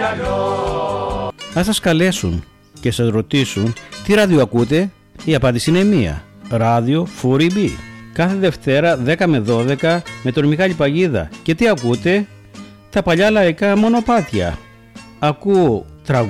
Αν σας καλέσουν και σας ρωτήσουν τι ράδιο ακούτε, η απάντηση είναι μία. Ράδιο 4EB. Κάθε Δευτέρα 10 με 12 με τον Μιχάλη Παγίδα. Και τι ακούτε? Τα παλιά λαϊκά μονοπάτια. Ακούω